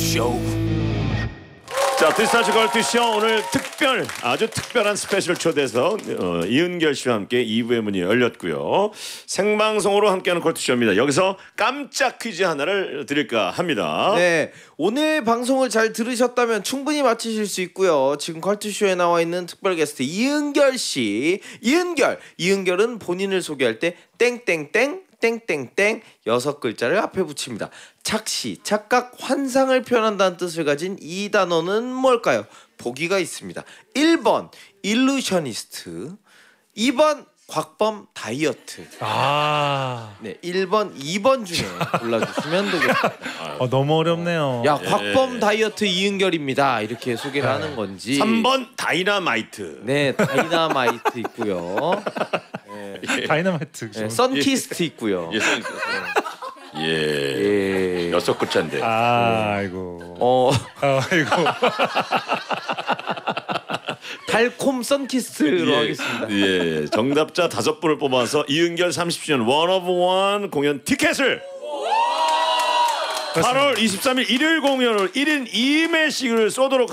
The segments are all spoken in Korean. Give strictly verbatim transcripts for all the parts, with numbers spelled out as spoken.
컬투쇼. 자, 디스타치 컬투쇼 오늘 특별, 아주 특별한 스페셜 초대해서 어, 이은결 씨와 함께 이 부의 문이 열렸고요. 생방송으로 함께하는 컬투쇼입니다. 여기서 깜짝 퀴즈 하나를 드릴까 합니다. 네, 오늘 방송을 잘 들으셨다면 충분히 맞히실 수 있고요. 지금 컬투쇼에 나와 있는 특별 게스트 이은결 씨, 이은결, 이은결은 본인을 소개할 때 땡땡땡 땡땡땡 여섯 글자를 앞에 붙입니다. 착시, 착각, 환상을 표현한다는 뜻을 가진 이 단어는 뭘까요? 보기가 있습니다. 일 번 일루셔니스트, 이 번 곽범 다이어트. 아, 네, 일 번, 이 번 중에 골라주시면 되겠습니다. 어, 너무 어렵네요. 야, 곽범 다이어트 이은결입니다. 이렇게 소개를 하는 건지. 삼 번 다이나마이트. 네, 다이나마이트 있고요. 네, 다이너마이트. 네, 선키스트 있고요. 예, 선- 예. 예. 여섯 글자인데. 아, 아이고. 어, 아, 아이고. 달콤 선키스트로 예, 하겠습니다. 예, 정답자 다섯 분을 뽑아서 이은결 삼십 주년 원 오브 원 공연 티켓을 팔월 이십삼일 일요일 공연을 일 인 이 매씩을 쏘도록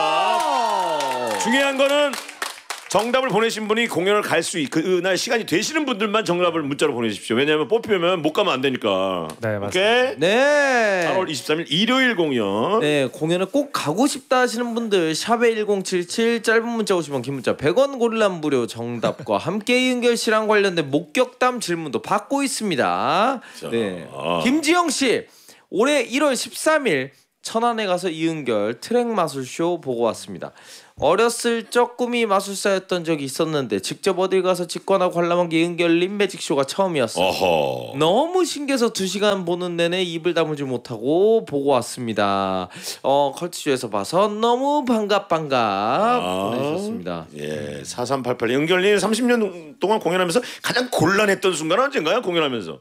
하겠습니다. 중요한 거는 정답을 보내신 분이 공연을 갈 수 있, 그날 시간이 되시는 분들만 정답을 문자로 보내십시오. 왜냐하면 뽑히면 못 가면 안 되니까. 네, 맞습니다. 오케이? 네. 팔월 이십삼일 일요일 공연. 네, 공연을 꼭 가고 싶다 하시는 분들 샵에 일공칠칠, 짧은 문자 오시면 긴 문자 백 원, 고릴라 무료. 정답과 함께 이은결 씨랑 관련된 목격담 질문도 받고 있습니다. 네, 김지영 씨, 올해 일월 십삼일 천안에 가서 이은결 트랙 마술쇼 보고 왔습니다. 어렸을 적 꿈이 마술사였던 적이 있었는데 직접 어딜 가서 직관하고 관람한 게 이은결님 매직쇼가 처음이었어요. 어허. 너무 신기해서 두 시간 보는 내내 입을 다물지 못하고 보고 왔습니다. 어, 컬투쇼에서 봐서 너무 반갑 반갑 아, 보내주셨습니다. 예, 사삼팔팔 은결님 삼십 년 동안 공연하면서 가장 곤란했던 순간은 언젠가요? 공연하면서.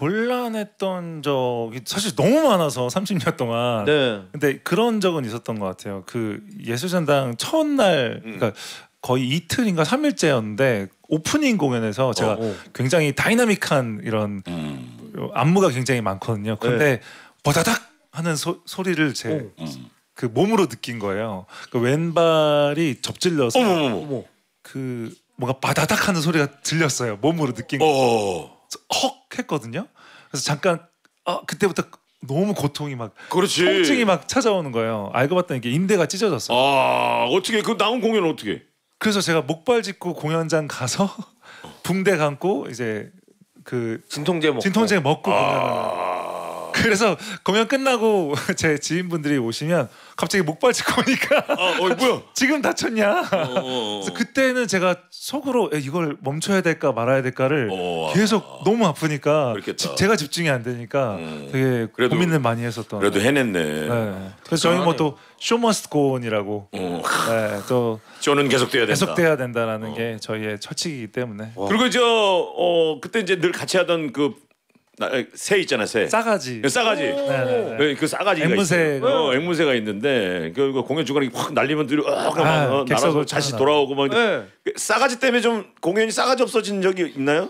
곤란했던 적이 사실 너무 많아서 삼십 년 동안. 네. 근데 그런 적은 있었던 것 같아요. 그 예술전당 첫날, 그러니까 거의 이틀인가 삼 일째였는데 오프닝 공연에서 제가 어, 어. 굉장히 다이나믹한 이런 음. 안무가 굉장히 많거든요. 근데 버다닥 하는 소, 소리를 제 그 몸으로 느낀 거예요. 그 왼발이 접질려서 어머머머. 그 뭔가 바다닥 하는 소리가 들렸어요. 몸으로 느낀 거. 어. 헉 했거든요. 그래서 잠깐 아 그때부터 너무 고통이 막 그렇지. 통증이 막 찾아오는 거예요. 알고 봤더니 이게 인대가 찢어졌어요. 아, 어떻게 그 나온 공연은 어떻게? 그래서 제가 목발 짚고 공연장 가서 붕대 감고 이제 그 진통제 먹고. 진통제 먹고 공연을. 아. 그래서 공연 끝나고 제 지인분들이 오시면 갑자기 목발 짚고 오니까 아, 어, 뭐야? 지금 다쳤냐? 어. 그래서 그때는 제가 속으로 에, 이걸 멈춰야 될까 말아야 될까를 어. 계속 너무 아프니까 그렇겠다. 지, 제가 집중이 안 되니까 음. 되게 그래도- 고민을 많이 했었던. 그래도 해냈네. 네. 그래서 저희 뭐 또 쇼머스트 고온이라고 어. 네, 또 쇼는 계속돼야 된다. 계속돼야 된다라는 어. 게 저희의 처치이기 때문에. 그리고 저 어, 그때 이제 늘 같이 하던 그 새 있잖아, 새. 싸가지. 그 싸가지. 네네네. 그, 그 싸가지가 앵무새. 있어요. 어, 앵무새가 있는데 그, 그 공연 중간에 확 날리면 들이 어, 아, 어, 날아서 객석을 다시 쳐서 돌아오고 막. 네. 그 싸가지 때문에 좀 공연이 싸가지 없어진 적이 있나요?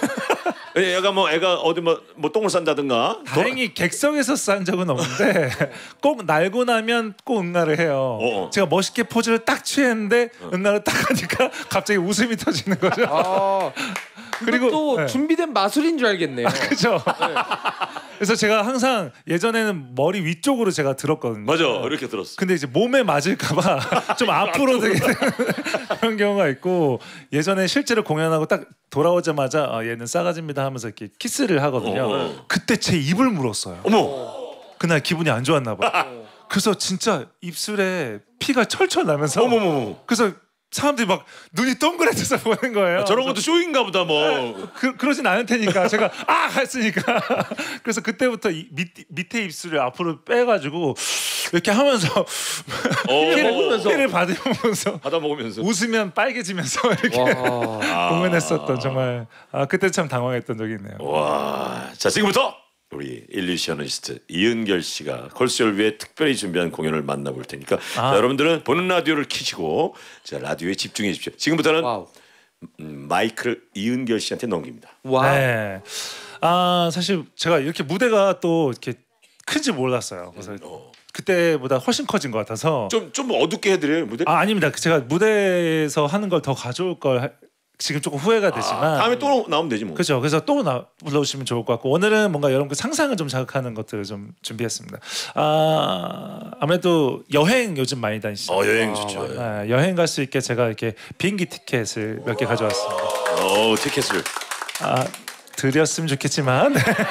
애가 뭐 애가 어디 뭐, 뭐 똥을 싼다든가. 다행히 객석에서 싼 적은 없는데 꼭 날고 나면 꼭 응가를 해요. 어. 제가 멋있게 포즈를 딱 취했는데 응가를 딱 하니까 갑자기 웃음이 터지는 거죠. 아, 그리고- 그리고 또 네. 준비된 마술인 줄 알겠네요. 그죠? 그래서 제가 항상 예전에는 머리 위쪽으로 제가 들었거든요. 맞아, 이렇게 들었어. 근데 이제 몸에 맞을까봐 좀 앞으로 되게 되는 그런 경우가 있고 예전에 실제로 공연하고 딱 돌아오자마자 아, 얘는 싸가지입니다 하면서 이렇게 키스를 하거든요. 어. 그때 제 입을 물었어요. 어머. 그날 기분이 안 좋았나 봐요. 그래서 진짜 입술에 피가 철철 나면서 어머머머. 그래서 사람들이 막 눈이 동그래져서 보는 거예요. 저런 것도 쇼인가 보다 뭐. 그, 그러진 않을 테니까 제가 아 했으니까 그래서 그때부터 이, 밑, 밑에 입술을 앞으로 빼가지고 이렇게 하면서 어. 피를, 피를 받으면서 받아 먹으면서. 웃으면 빨개지면서 이렇게 와. 공연했었던 정말 아 그때 참 당황했던 적이 있네요. 와. 자, 지금부터 우리 일루셔니스트 이은결 씨가 컬투쇼를 위해 특별히 준비한 공연을 만나볼 테니까 아. 자, 여러분들은 보는 라디오를 켜시고 자, 라디오에 집중해 주십시오. 지금부터는 와우. 음, 마이크를 이은결 씨한테 넘깁니다. 와. 네. 아 사실 제가 이렇게 무대가 또 이렇게 큰지 몰랐어요. 그래서 어. 그때보다 훨씬 커진 것 같아서 좀 좀 어둡게 해드려요 무대. 아 아닙니다. 제가 무대에서 하는 걸 더 가져올 걸 하, 지금 조금 후회가 되지만 아, 다음에 또 나오면 되지 뭐. 그렇죠. 그래서 또 나, 불러주시면 좋을 것 같고 오늘은 뭔가 여러분들 상상을 좀 자극하는 것들을 좀 준비했습니다. 아 아무래도 여행 요즘 많이 다니시죠. 어 여행 좋죠. 네, 여행 갈 수 있게 제가 이렇게 비행기 티켓을 몇 개 가져왔습니다. 어 티켓을. 아 드렸으면 좋겠지만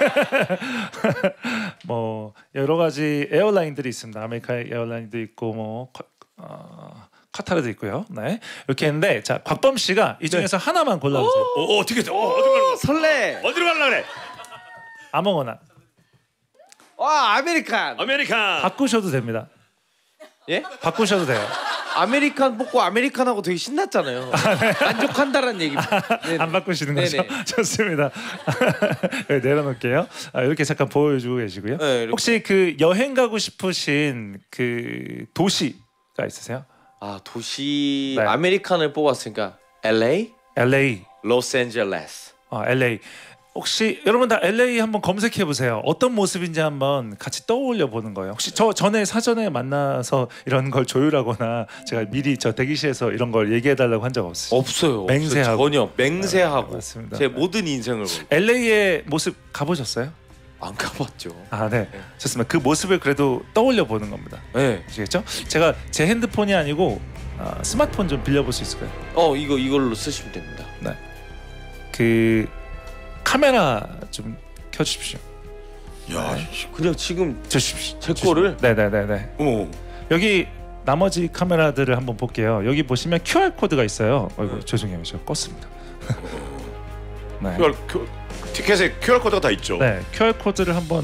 뭐 여러 가지 에어라인들이 있습니다. 아메리카 에어라인도 있고 뭐 어, 카타르도 있고요. 네 이렇게 했는데 자 곽범 씨가 이 중에서 하나만 골라주세요. 오, 오 티켓. 어 어디로 가는 거야? 설레. 어디로 가려 그래? 아무거나 와 아메리칸. 아메리칸. 바꾸셔도 됩니다. 예? 바꾸셔도 돼요. 아메리칸 뽑고 아메리칸하고 되게 신났잖아요. 만족한다는 얘기입니다. 네네. 안 바꾸시는 거죠? 네네. 좋습니다. 네, 내려놓을게요. 아, 이렇게 잠깐 보여주고 계시고요. 네, 이렇게. 혹시 그 여행 가고 싶으신 그 도시가 있으세요? 아 도시 네. 아메리칸을 뽑았으니까 엘에이, 엘에이, 로스앤젤레스. 어, 엘에이. 혹시 여러분 다 엘에이 한번 검색해 보세요. 어떤 모습인지 한번 같이 떠올려 보는 거예요. 혹시 저 전에 사전에 만나서 이런 걸 조율하거나 제가 미리 저 대기실에서 이런 걸 얘기해 달라고 한 적 없으시죠? 없어요. 맹세하고. 없어요. 전혀 맹세하고. 네, 맞습니다. 제 모든 인생을 걸고. 엘에이의 모습 가보셨어요? 안 가봤죠. 아, 네. 좋습니다. 그 모습을 그래도 떠올려 보는 겁니다. 네. 아시겠죠? 제가 제 핸드폰이 아니고 아, 스마트폰 좀 빌려볼 수 있을까요? 어 이거 이걸로 쓰시면 됩니다. 네. 그 카메라 좀 켜주십시오. 야. 그냥 지금 주십시오. 제 거를. 네네네네. 오. 여기 나머지 카메라들을 한번 볼게요. 여기 보시면 큐알 코드가 있어요. 어이구 죄송해요, 제가 껐습니다. 네. 큐알 큐, 티켓에 큐알 코드가 다 있죠. 네, 큐알 코드를 한번